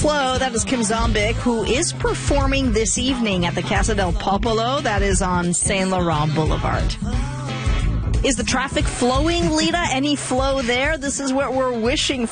Flow. That is Kim Zombik, who is performing this evening at the Casa del Popolo. That is on Saint Laurent Boulevard. Is the traffic flowing, Lita? Any flow there? This is what we're wishing